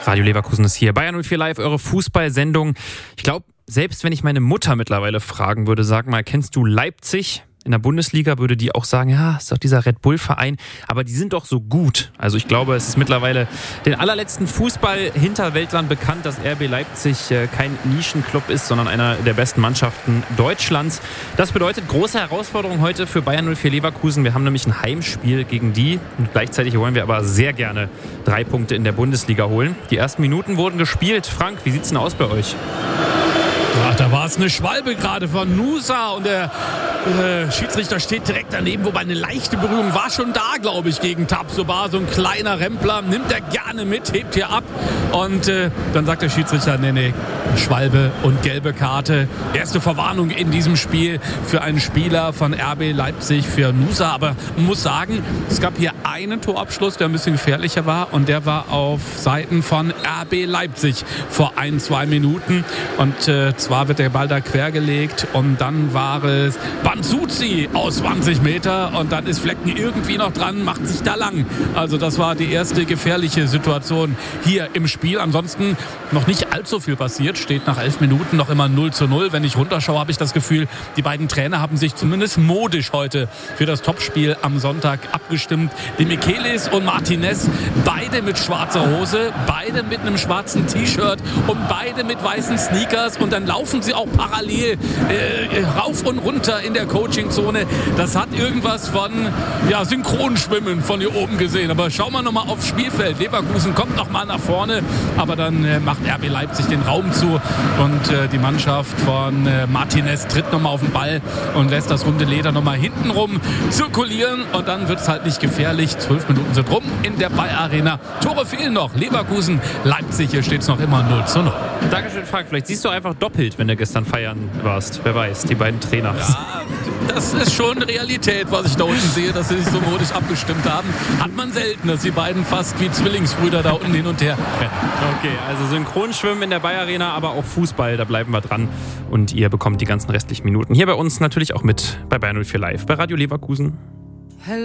Radio Leverkusen ist hier. Bayern 04 Live, eure Fußballsendung. Ich glaube, selbst wenn ich meine Mutter mittlerweile fragen würde, sag mal, kennst du Leipzig? In der Bundesliga würde die auch sagen, ja, ist doch dieser Red Bull-Verein, aber die sind doch so gut. Also ich glaube, es ist mittlerweile den allerletzten Fußball-Hinterwäldlern bekannt, dass RB Leipzig kein Nischenclub ist, sondern einer der besten Mannschaften Deutschlands. Das bedeutet große Herausforderung heute für Bayern 04 Leverkusen. Wir haben nämlich ein Heimspiel gegen die und gleichzeitig wollen wir aber sehr gerne 3 Punkte in der Bundesliga holen. Die ersten Minuten wurden gespielt. Frank, wie sieht's denn aus bei euch? Ach, da war es eine Schwalbe gerade von Nusa und der Schiedsrichter steht direkt daneben, wobei eine leichte Berührung war schon da, glaube ich, gegen Tabsoba. So ein kleiner Rempler, nimmt er gerne mit, hebt hier ab und dann sagt der Schiedsrichter, nee, Schwalbe und gelbe Karte. Erste Verwarnung in diesem Spiel für einen Spieler von RB Leipzig, für Nusa, aber man muss sagen, es gab hier einen Torabschluss, der ein bisschen gefährlicher war und der war auf Seiten von RB Leipzig vor 1-2 Minuten und zwar wird der Ball da quergelegt und dann war es Banzuzi aus 20 Meter und dann ist Flecken irgendwie noch dran, macht sich da lang. Also das war die erste gefährliche Situation hier im Spiel. Ansonsten noch nicht allzu viel passiert, steht nach 11 Minuten noch immer 0-0. Wenn ich runterschaue, habe ich das Gefühl, die beiden Trainer haben sich zumindest modisch heute für das Topspiel am Sonntag abgestimmt. Die Michelis und Martinez, beide mit schwarzer Hose, beide mit einem schwarzen T-Shirt und beide mit weißen Sneakers und dann laufen sie auch parallel rauf und runter in der Coachingzone. Das hat irgendwas von Synchronschwimmen von hier oben gesehen. Aber schauen wir nochmal aufs Spielfeld. Leverkusen kommt nochmal nach vorne, aber dann macht RB Leipzig den Raum zu und die Mannschaft von Martinez tritt nochmal auf den Ball und lässt das runde Leder nochmal hintenrum zirkulieren und dann wird es halt nicht gefährlich. 12 Minuten sind rum in der Bayer Arena. Tore fehlen noch. Leverkusen, Leipzig, hier steht es noch immer 0-0. Dankeschön, Frank. Vielleicht siehst du einfach doppelt, wenn du gestern feiern warst. Wer weiß, die beiden Trainer. Ja, das ist schon Realität, was ich da unten sehe, dass sie sich so modisch abgestimmt haben. Hat man selten, dass die beiden fast wie Zwillingsbrüder da unten hin und her rennen. Okay, also Synchronschwimmen in der Bayer Arena, aber auch Fußball, da bleiben wir dran. Und ihr bekommt die ganzen restlichen Minuten hier bei uns natürlich auch mit bei Bayern 04 Live, bei Radio Leverkusen.